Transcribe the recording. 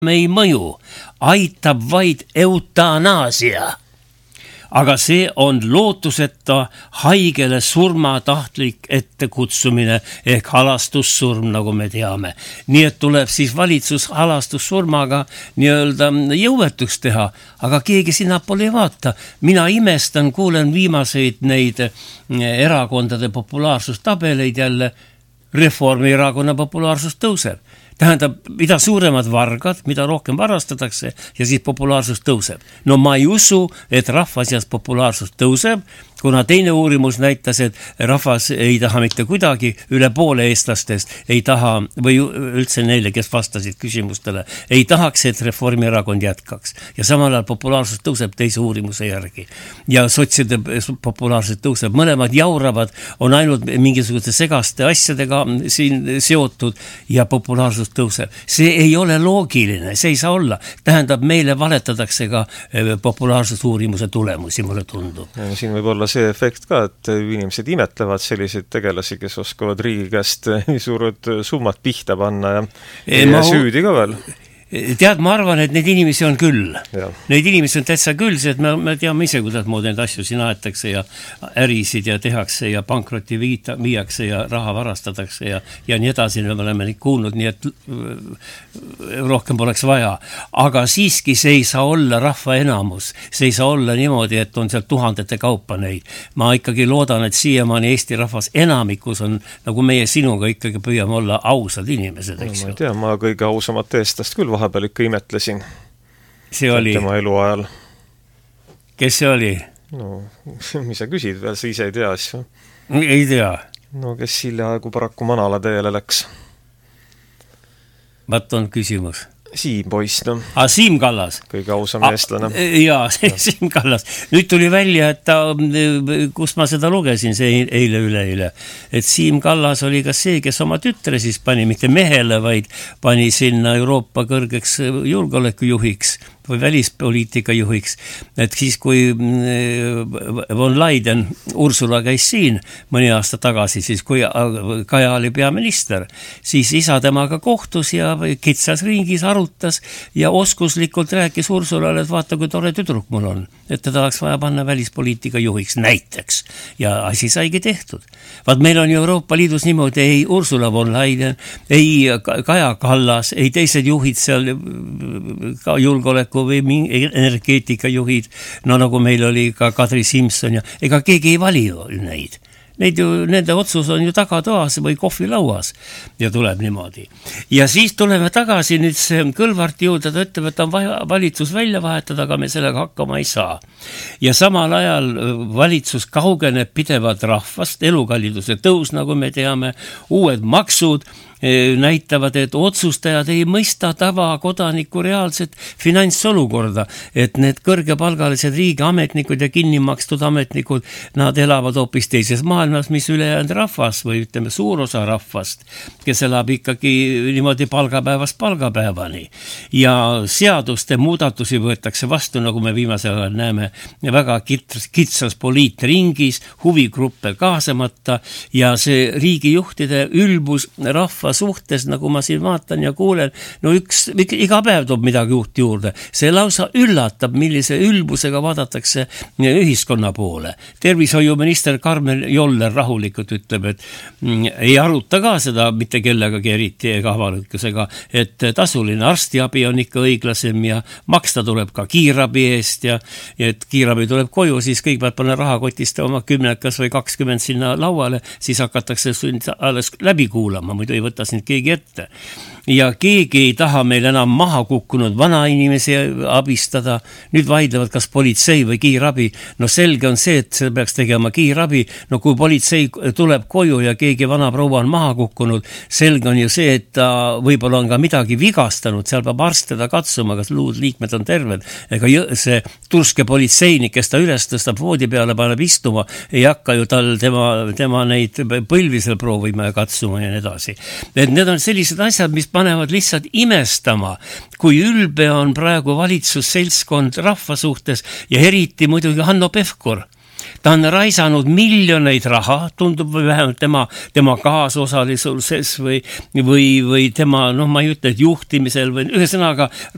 ei mõju, aitab vaid eutanaasia. Aga see on lootuseta haigele surmatahtlik ettekutsumine ehk halastussurm, nagu me teame. Nii et tuleb siis valitsus halastussurmaga nii-öelda jõuetuks teha, aga keegi sinnapoole ei vaata. Mina imestan, kuulen viimaseid neid erakondade populaarsustabeleid jälle, Reformierakonna populaarsus tõuseb. Tähendab, mida suuremad vargad, mida rohkem varastatakse ja siis populaarsus tõuseb. No ma ei usu, et rahva seas populaarsus tõuseb, kuna teine uurimus näitas, et rahvas ei taha mitte kuidagi, üle poole eestlastest ei taha, või üldse neile, kes vastasid küsimustele, ei tahaks, et Reformierakond jätkaks. Ja samal ajal populaarsus tõuseb teise uurimuse järgi. Ja sotside populaarsus tõuseb. Mõlemad jauravad, on ainult mingisuguste segaste asjadega siin seotud ja populaarsus tõuseb. See ei ole loogiline, see ei saa olla. Tähendab, meile valetatakse ka populaarsusuurimuse tulemusi, mulle tundub. Ja siin võib olla see efekt ka, et inimesed imetlevad selliseid tegelasi, kes oskavad riigi käest suured summad pihta panna ja süüdi ka veel. Tead, ma arvan, et neid inimesi on küll. Ja. Neid inimesi on täitsa küll, sest me teame ise, kuidas moodi neid asju siin aetakse ja ärisid ja tehakse ja pankrotti viiakse ja raha varastatakse ja nii edasi, me oleme neid kuulnud, nii et rohkem poleks vaja. Aga siiski see ei saa olla rahva enamus. See ei saa olla niimoodi, et on seal tuhandete kaupa neid. Ma ikkagi loodan, et siiamaani Eesti rahvas enamikus on, nagu meie sinuga ikkagi püüame olla ausad inimesed, eks ju. Ma ei tea, ma kõige ausamat eestlast küll vahepeal ikka imetlesin. See oli tema eluajal. Kes see oli? No, mis sa küsid, veel sa ise ei tea asju. Ei tea. No, kes hiljaaegu paraku Manala teele läks. Vat on küsimus. Siim poiss, no. Siim Kallas. Kõige ausam eestlane. Jaa, Siim Kallas. Nüüd tuli välja, et kus ma seda lugesin, see eile, et Siim Kallas oli ka see, kes oma tütre siis pani, mitte mehele, vaid pani sinna Euroopa kõrgeks julgeolekujuhiks või välispoliitika juhiks, et siis kui von Leiden Ursula käis siin mõni aasta tagasi, siis kui Kaja oli peaminister, siis isa temaga kohtus ja kitsas ringis arutas ja oskuslikult rääkis Ursulale, et vaata, kui tore tüdruk mul on, et teda oleks vaja panna välispoliitika juhiks näiteks ja asi saigi tehtud. Vaat meil on Euroopa Liidus niimoodi, ei Ursula von Leiden, ei Kaja Kallas, ei teised juhid seal ka julgeoleku või energeetikajuhid, no nagu meil oli ka Kadri Simson ja ega keegi ei vali neid. Nende otsus on ju tagatoas või kohvilauas ja tuleb niimoodi. Ja siis tuleme tagasi nüüd see Kõlvarti juurde, ta ütleb, et on vaja valitsus välja vahetada, aga me sellega hakkama ei saa. Ja samal ajal valitsus kaugeneb pidevalt rahvast, elukalliduse tõus, nagu me teame, uued maksud näitavad, et otsustajad ei mõista tavakodaniku reaalset finantsolukorda, et need kõrgepalgalised riigiametnikud ja kinnimakstud ametnikud, nad elavad hoopis teises maailmas, mis ülejäänud rahvas või ütleme suur osa rahvast, kes elab ikkagi niimoodi palgapäevast palgapäevani. Ja seaduste muudatusi võetakse vastu, nagu me viimasel ajal näeme, väga kitsas poliitringis, huvigruppe kaasamata ja see riigijuhtide ülbus rahva suhtes, nagu ma siin vaatan ja kuulen, no iga päev toob midagi uut juurde. See lausa üllatab, millise ülbusega vaadatakse ühiskonna poole. Tervishoiuminister Karmen Joller rahulikult ütleb, et ei aruta ka seda mitte kellegagi eriti ega avalikkusega, et tasuline arstiabi on ikka õiglasem ja maksta tuleb ka kiirabi eest ja et kiirabi tuleb koju, siis kõik peab panna rahakotist oma 10 või 20 sinna lauale, siis hakatakse alles läbi kuulama, muidu ei võta sind keegi ette. Ja keegi ei taha meil enam maha kukkunud vanainimesi abistada. Nüüd vaidlevad, kas politsei või kiirabi. No selge on see, et see peaks tegema kiirabi. No kui politsei tuleb koju ja keegi vana proua on maha kukkunud, selge on ju see, et ta võib-olla on ka midagi vigastanud. Seal peab arst teda katsuma, kas luud liikmed on terved. Ega see turske politseinik, kes ta üles tõstab voodi peale, paneb istuma, ei hakka ju tal tema neid põlvisel proovima ja katsuma ja nii edasi. Et need on sellised asjad, mis panevad lihtsalt imestama, kui ülbe on praegu valitsusseltskond rahva suhtes ja eriti muidugi Hanno Pevkur. Ta on raisanud miljoneid raha, tundub või vähemalt tema kaasosalises või tema, ma ei ütle, et juhtimisel või ühesõnaga